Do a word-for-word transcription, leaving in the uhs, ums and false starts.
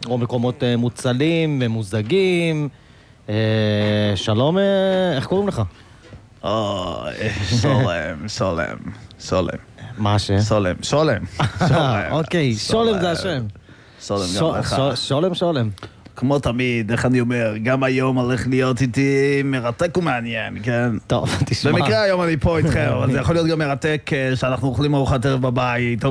או מקומות מוצלים ומוזגים. שלום, איך קוראים לך? סולם, סולם, סולם. מה השם? סולם, שולם. אוקיי, שולם זה השם. סולם גם לך. שולם, שולם. כמו תמיד, איך אני אומר, גם היום הולך להיות איתי מרתק ומעניין, כן? טוב, תשמע. במקרה היום אני פה איתכם, אבל זה יכול להיות גם מרתק שאנחנו אוכלים ארוחת ערב בבית, או